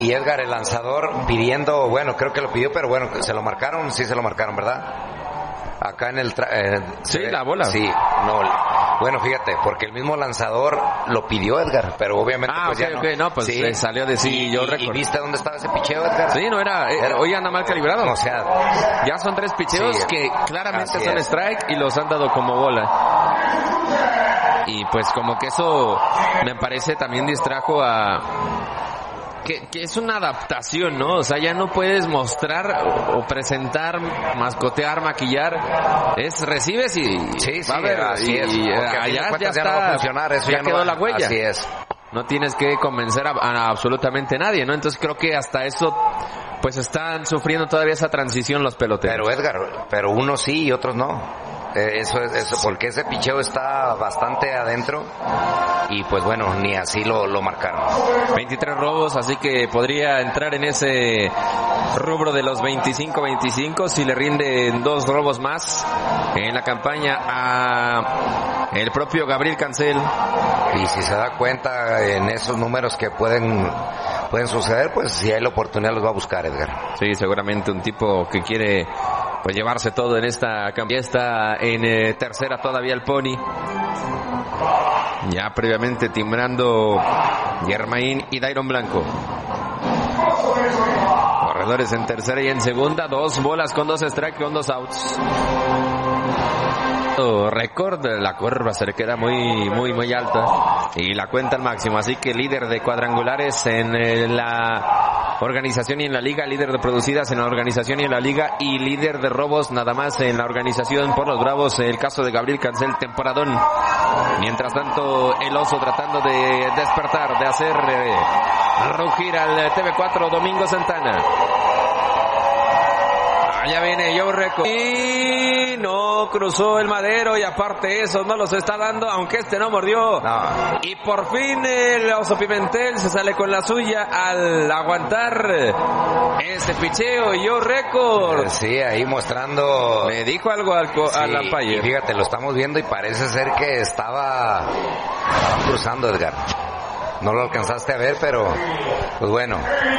Y Edgar, el lanzador, pidiendo, bueno, creo que lo pidió, pero bueno, se lo marcaron, sí se lo marcaron, ¿verdad? Acá en el... sí, la bola. Sí, no, bueno, fíjate, porque el mismo lanzador lo pidió Edgar, pero obviamente pues okay, ya no. Okay, no, pues sí. Salió de sí, yo recuerdo. ¿Y viste dónde estaba ese picheo, Edgar? Sí, no era hoy anda mal calibrado. O sea... Ya son 3 picheos sí, que claramente son strike y los han dado como bola. Y pues como que eso me parece también distrajo a... Que es una adaptación, ¿no? O sea, ya no puedes mostrar o presentar, mascotear, maquillar. Recibes y sí, va a ver, así es. Allá ya está, no va a funcionar, eso ya quedó la huella. Así es. No tienes que convencer a absolutamente nadie, ¿no? Entonces creo que hasta eso, pues están sufriendo todavía esa transición los peloteros. Pero Edgar, pero unos sí y otros no. Eso, porque ese picheo está bastante adentro y pues bueno, ni así lo marcaron. 23 robos, así que podría entrar en ese rubro de los 25-25 si le rinden 2 robos más en la campaña a el propio Gabriel Cancel. Y si se da cuenta en esos números que pueden suceder, pues si hay la oportunidad los va a buscar, Edgar. Sí, seguramente un tipo que quiere pues llevarse todo en esta campaña. Está en tercera todavía el Pony. Ya previamente timbrando Germain y Dairon Blanco. Corredores en tercera y en segunda. 2 bolas con 2 strikes con 2 outs. Récord, la curva se le queda muy alta y la cuenta al máximo, así que líder de cuadrangulares en la organización y en la liga, líder de producidas en la organización y en la liga y líder de robos nada más en la organización por los Bravos, el caso de Gabriel Cancel, temporadón. Mientras tanto el Oso tratando de despertar, de hacer rugir al TV4 Domingo Santana. Allá viene Joe Record y no cruzó el madero y aparte eso no los está dando, aunque no mordió. No. Y por fin el Oso Pimentel se sale con la suya al aguantar este picheo. Joe Record. Sí, ahí mostrando. Le dijo algo al umpire. Y fíjate, lo estamos viendo y parece ser que estaba cruzando, Edgar. No lo alcanzaste a ver, pero pues bueno.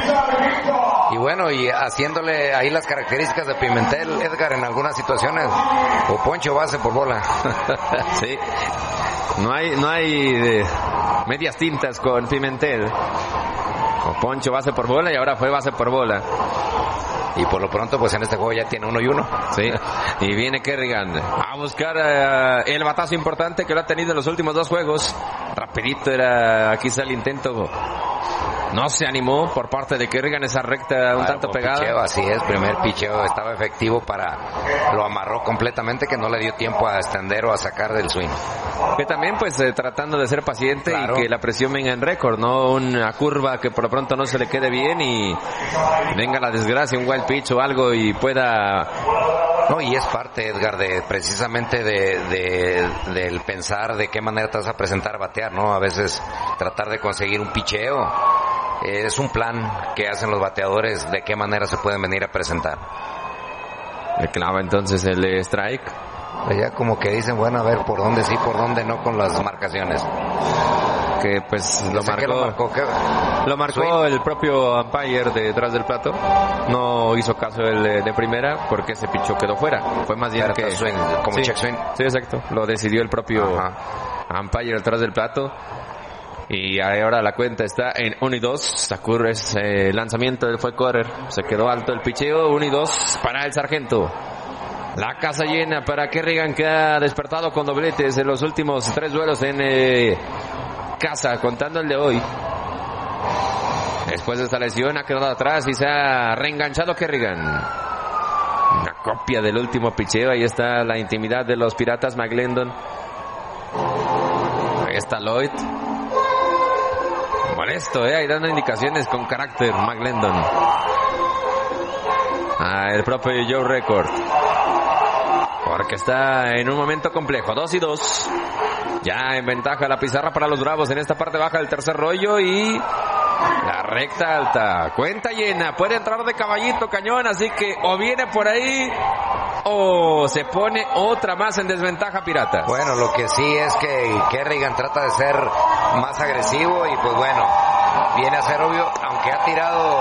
Y bueno, y haciéndole ahí las características de Pimentel, Edgar, en algunas situaciones, o poncho base por bola. Sí, no hay medias tintas con Pimentel. O poncho base por bola y ahora fue base por bola. Y por lo pronto, pues en este juego ya tiene 1-1. Sí, y viene Kerrigan a buscar el batazo importante que lo ha tenido en los últimos 2 juegos. Rapidito era quizá el intento. No se animó por parte de Kerrigan esa recta un tanto pegada. Picheo, así es, primer picheo estaba efectivo lo amarró completamente, que no le dio tiempo a extender o a sacar del swing. Que también pues tratando de ser paciente, claro, y que la presión venga en récord, no una curva que por lo pronto no se le quede bien y venga la desgracia, un wild pitch o algo y pueda... No, y es parte, Edgar, precisamente del pensar de qué manera te vas a presentar a batear, ¿no? A veces tratar de conseguir un picheo. Es un plan que hacen los bateadores de qué manera se pueden venir a presentar. Le clava entonces el strike. Ya como que dicen, bueno, a ver por dónde sí, por dónde no con las marcaciones. Que pues lo marcó el propio umpire detrás del plato. No hizo caso el de primera porque ese picho quedó fuera. Fue más bien que swing, como sí, check swing. Sí, exacto. Lo decidió el propio umpire detrás del plato. Y ahora la cuenta está en 1-2. Sakur es lanzamiento, fue correr. Se quedó alto el picheo. 1-2 para el sargento. La casa llena para Kerrigan, que ha despertado con dobletes en los últimos 3 duelos en casa, contando el de hoy. Después de esta lesión ha quedado atrás y se ha reenganchado Kerrigan. Una copia del último picheo. Ahí está la intimidad de los Piratas. McGlendon. Ahí está Lloyd. Molesto, ahí dando indicaciones con carácter McGlendon. El propio Joe Record. Porque está en un momento complejo. 2-2. Ya en ventaja la pizarra para los Bravos en esta parte baja del tercer rollo y la recta alta. Cuenta llena. Puede entrar de caballito cañón. Así que o viene por ahí o se pone otra más en desventaja Piratas. Bueno, lo que sí es que Kerrigan trata de ser más agresivo y pues bueno, viene a ser obvio, aunque ha tirado